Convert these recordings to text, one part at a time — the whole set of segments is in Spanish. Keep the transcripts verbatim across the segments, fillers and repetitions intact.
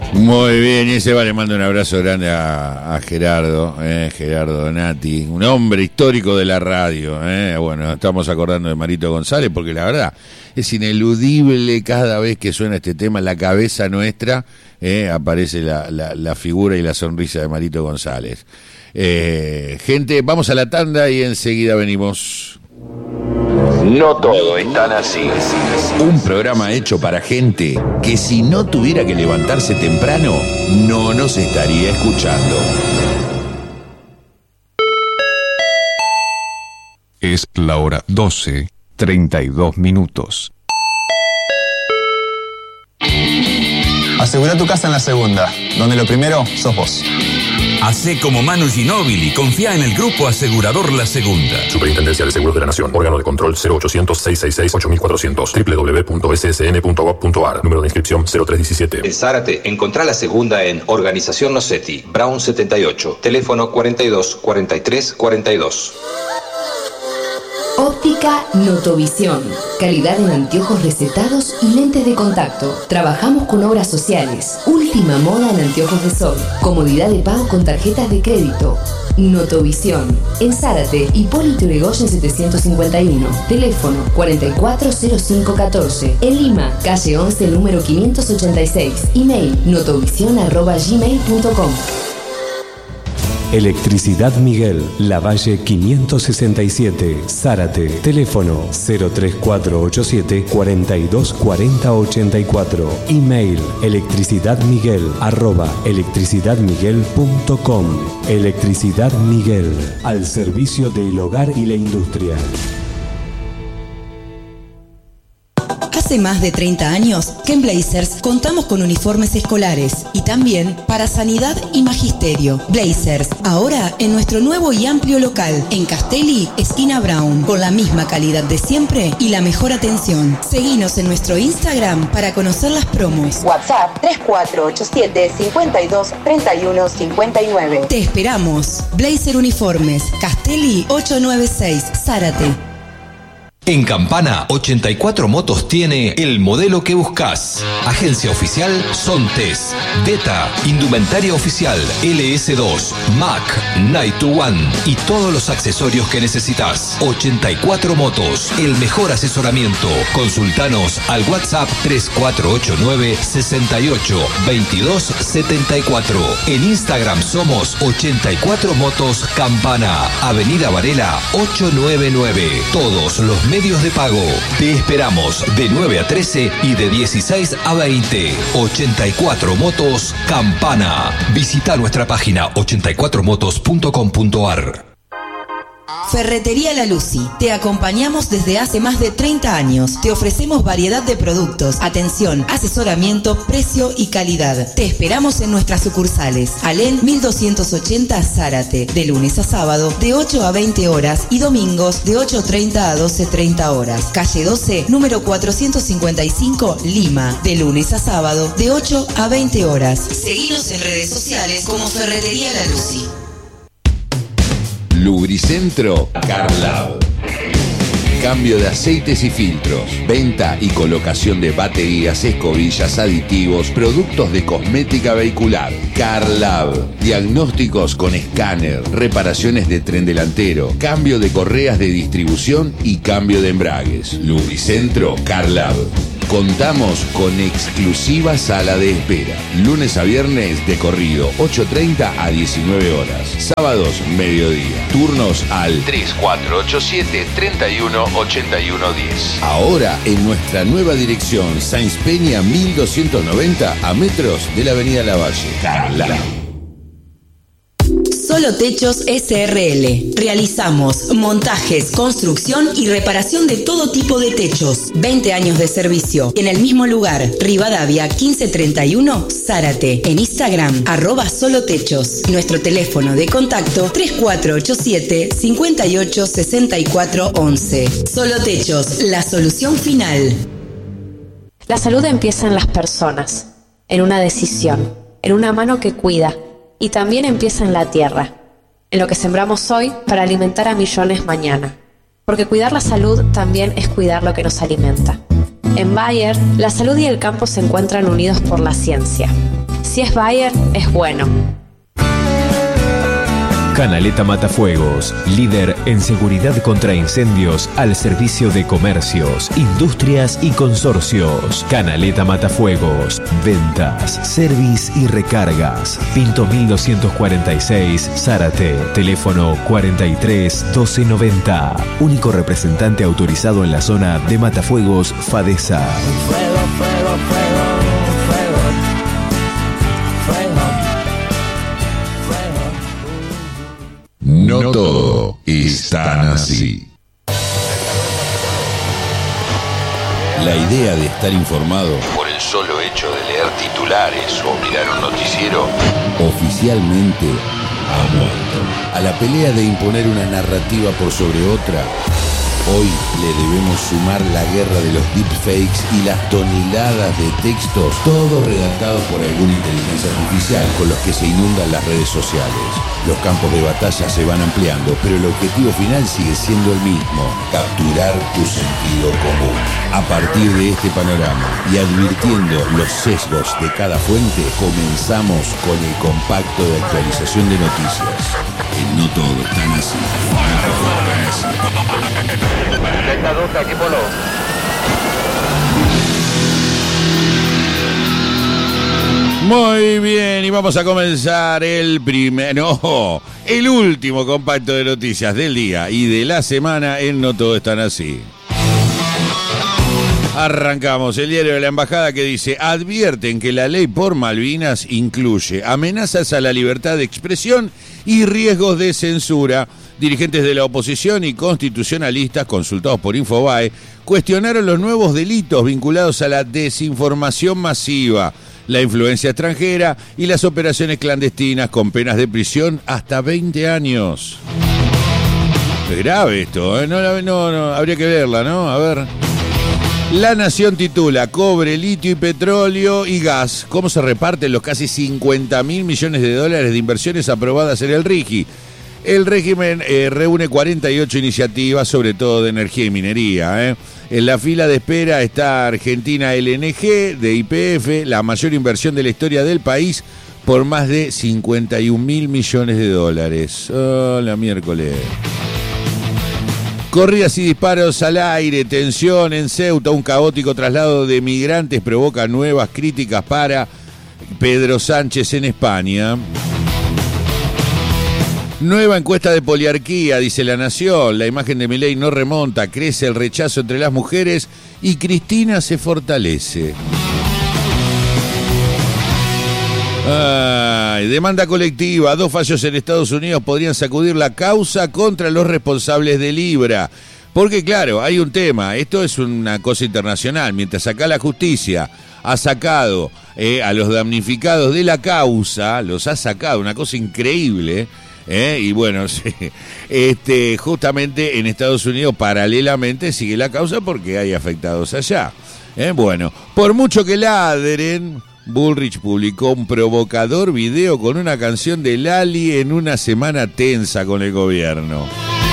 Muy bien, y ese va, le mando un abrazo grande a, a Gerardo, eh, Gerardo Donati, un hombre histórico de la radio. Eh. Bueno, estamos acordando de Marito González porque la verdad es ineludible cada vez que suena este tema en la cabeza nuestra, eh, aparece la, la, la figura y la sonrisa de Marito González. Eh, gente, vamos a la tanda y enseguida venimos. No todo es tan así. Un programa hecho para gente que si no tuviera que levantarse temprano, no nos estaría escuchando. Es la hora doce, treinta y dos minutos. Asegura tu casa en la segunda, donde lo primero sos vos. Hacé como Manu Ginóbili, confía en el Grupo Asegurador La Segunda. Superintendencia de Seguros de la Nación, órgano de control cero ochocientos, seiscientos sesenta y seis, ocho mil cuatrocientos, doble u doble u doble u punto s s n punto gov punto a r, número de inscripción cero tres diecisiete. En Zárate, encontrá La Segunda en Organización Nocetti, Brown setenta y ocho, teléfono cuarenta y dos, cuarenta y tres, cuarenta y dos. Óptica Notovisión. Calidad en anteojos recetados y lentes de contacto. Trabajamos con obras sociales. Última moda en anteojos de sol. Comodidad de pago con tarjetas de crédito. Notovisión. En Zárate, Hipólito Yrigoyen setecientos cincuenta y uno. Teléfono cuarenta y cuatro cero cinco catorce. En Lima, calle once, número quinientos ochenta y seis. Email notovisión arroba gmail punto com. Electricidad Miguel, Lavalle quinientos sesenta y siete, Zárate. Teléfono cero tres cuatro ocho siete, cuatro dos cuatro cero ocho cuatro. Email electricidadmiguel arroba electricidadmiguel punto com. Electricidad Miguel, al servicio del hogar y la industria. Hace más de treinta años que en Blazers contamos con uniformes escolares y también para sanidad y magisterio. Blazers, ahora en nuestro nuevo y amplio local, en Castelli, esquina Brown, con la misma calidad de siempre y la mejor atención. Seguinos en nuestro Instagram para conocer las promos. WhatsApp tres cuatro ocho siete, cinco dos, tres uno cinco nueve. Te esperamos. Blazer Uniformes, Castelli ochocientos noventa y seis, Zárate. En Campana, ochenta y cuatro Motos tiene el modelo que buscas. Agencia oficial Sontes, Deta, Indumentaria Oficial, L S dos, Mac, Night to One y todos los accesorios que necesitas. ochenta y cuatro Motos, el mejor asesoramiento. Consultanos al WhatsApp tres cuatro ocho nueve, seis ocho, veintidós setenta y cuatro. En Instagram somos ochenta y cuatro Motos Campana, Avenida Varela ochocientos noventa y nueve. Todos los medios de pago. Te esperamos de nueve a trece y de dieciséis a veinte. ochenta y cuatro Motos Campana. Visita nuestra página ochenta y cuatro motos punto com punto a r. Ferretería La Lucy. Te acompañamos desde hace más de treinta años. Te ofrecemos variedad de productos, atención, asesoramiento, precio y calidad. Te esperamos en nuestras sucursales. Alén mil doscientos ochenta Zárate. De lunes a sábado de ocho a veinte horas y domingos de ocho treinta a doce treinta horas. Calle doce, número cuatrocientos cincuenta y cinco, Lima. De lunes a sábado de ocho a veinte horas. Seguinos en redes sociales como Ferretería La Lucy. Lubricentro Carlab. Cambio de aceites y filtros. Venta y colocación de baterías, escobillas, aditivos, productos de cosmética vehicular. Carlab. Diagnósticos con escáner. Reparaciones de tren delantero. Cambio de correas de distribución y cambio de embragues. Lubricentro Carlab. Contamos con exclusiva sala de espera. Lunes a viernes de corrido, ocho treinta a diecinueve horas. Sábados, mediodía. Turnos al tres cuatro ocho siete, tres uno ocho uno uno cero. Ahora en nuestra nueva dirección, Sáenz Peña mil doscientos noventa, a metros de la avenida Lavalle. Carla. Solo Techos S R L. Realizamos montajes, construcción y reparación de todo tipo de techos. veinte años de servicio. En el mismo lugar, Rivadavia quince treinta y uno, Zárate. En Instagram, arroba Solo Techos. Nuestro teléfono de contacto tres cuatro ocho siete, cinco ocho, seis cuatro once. Solo Techos, la solución final. La salud empieza en las personas, en una decisión, en una mano que cuida. Y también empieza en la tierra, en lo que sembramos hoy para alimentar a millones mañana. Porque cuidar la salud también es cuidar lo que nos alimenta. En Bayer, la salud y el campo se encuentran unidos por la ciencia. Si es Bayer, es bueno. Canaleta Matafuegos, líder en seguridad contra incendios al servicio de comercios, industrias y consorcios. Canaleta Matafuegos, ventas, service y recargas. Pinto mil doscientos cuarenta y seis, Zárate, teléfono cuarenta y tres doce noventa. Único representante autorizado en la zona de Matafuegos, Fadesa. Fuego, fuego, fuego. No todo es tan así. La idea de estar informado por el solo hecho de leer titulares o mirar un noticiero oficialmente ha muerto. A la pelea de imponer una narrativa por sobre otra, hoy le debemos sumar la guerra de los deepfakes y las toneladas de textos, todos redactados por alguna inteligencia artificial con los que se inundan las redes sociales. Los campos de batalla se van ampliando, pero el objetivo final sigue siendo el mismo: capturar tu sentido común. A partir de este panorama y advirtiendo los sesgos de cada fuente, comenzamos con el compacto de actualización de noticias. En No Todo es tan así. Muy bien, y vamos a comenzar el primer, no, el último compacto de noticias del día y de la semana en No Todo es tan así. Arrancamos el diario de la Embajada, que dice: advierten que la ley por Malvinas incluye amenazas a la libertad de expresión y riesgos de censura. Dirigentes de la oposición y constitucionalistas, consultados por Infobae, cuestionaron los nuevos delitos vinculados a la desinformación masiva, la influencia extranjera y las operaciones clandestinas, con penas de prisión hasta veinte años. Es grave esto, ¿eh? No, no, no, habría que verla, ¿no? A ver. La Nación titula: cobre, litio y petróleo y gas. ¿Cómo se reparten los casi cincuenta mil millones de dólares de inversiones aprobadas en el RIGI? El régimen eh, reúne cuarenta y ocho iniciativas, sobre todo de energía y minería. ¿eh? En la fila de espera está Argentina L N G de Y P F, la mayor inversión de la historia del país, por más de cincuenta y un mil millones de dólares. Oh, la miércoles. Corridas y disparos al aire, tensión en Ceuta, un caótico traslado de migrantes provoca nuevas críticas para Pedro Sánchez en España. Nueva encuesta de poliarquía, dice La Nación. La imagen de Milei no remonta, crece el rechazo entre las mujeres y Cristina se fortalece. Ay, demanda colectiva. Dos fallos en Estados Unidos podrían sacudir la causa contra los responsables de Libra. Porque claro, hay un tema, esto es una cosa internacional. Mientras acá la justicia ha sacado eh, a los damnificados de la causa, los ha sacado, una cosa increíble. ¿Eh? Y bueno, sí, este, justamente en Estados Unidos paralelamente sigue la causa porque hay afectados allá. ¿Eh? Bueno, por mucho que ladren, Bullrich publicó un provocador video con una canción de Lali en una semana tensa con el gobierno.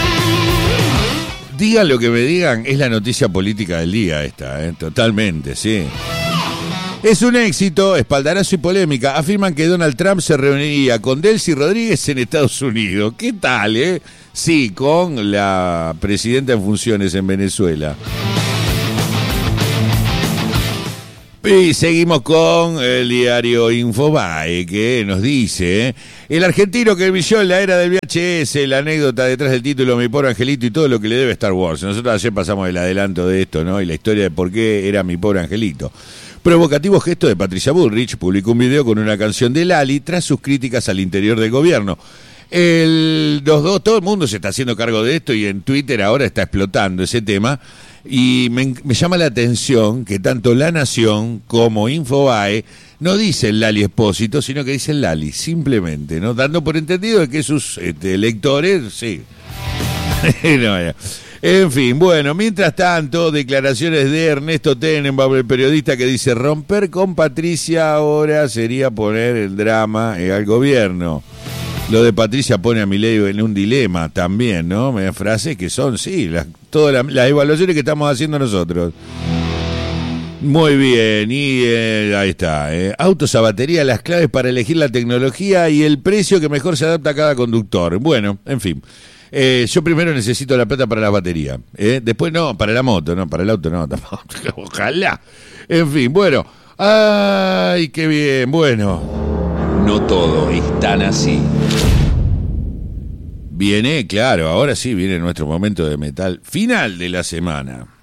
Digan lo que me digan, es la noticia política del día esta, ¿eh? Totalmente, sí. Es un éxito, espaldarazo y polémica. Afirman que Donald Trump se reuniría con Delcy Rodríguez en Estados Unidos. ¿Qué tal, eh? Sí, con la presidenta en funciones en Venezuela. Y seguimos con el diario Infobae, que nos dice: ¿eh? el argentino que vivió en la era del V H S, la anécdota detrás del título Mi Pobre Angelito y todo lo que le debe Star Wars. Nosotros ayer pasamos el adelanto de esto, ¿no? Y la historia de por qué era Mi Pobre Angelito. Provocativo gesto de Patricia Bullrich, publicó un video con una canción de Lali tras sus críticas al interior del gobierno. El, los dos, todo el mundo se está haciendo cargo de esto y en Twitter ahora está explotando ese tema. Y me, me llama la atención que tanto La Nación como Infobae no dicen Lali Espósito, sino que dicen Lali, simplemente, ¿no? Dando por entendido que sus este, lectores, sí. no, ya. En fin, bueno, mientras tanto, declaraciones de Ernesto Tenenbaum, el periodista, que dice: romper con Patricia ahora sería poner el drama al gobierno. Lo de Patricia pone a Milei en un dilema también, ¿no? Me frases que son, sí, las, todas las, las evaluaciones que estamos haciendo nosotros. Muy bien, y eh, ahí está. Eh. Autos a batería, las claves para elegir la tecnología y el precio que mejor se adapta a cada conductor. Bueno, en fin. Eh, yo primero necesito la plata para la batería. Eh. Después no, para la moto, no, para el auto no. Tampoco. Ojalá. En fin, bueno. Ay, qué bien, bueno. No todo es tan así. Viene, claro, ahora sí viene nuestro momento de metal final de la semana.